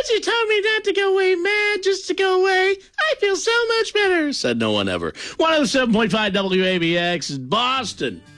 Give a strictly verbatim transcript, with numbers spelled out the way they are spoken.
you told me not to go away mad, just to go away. I feel so much better, said no one ever. one oh seven point five W A B X, Boston.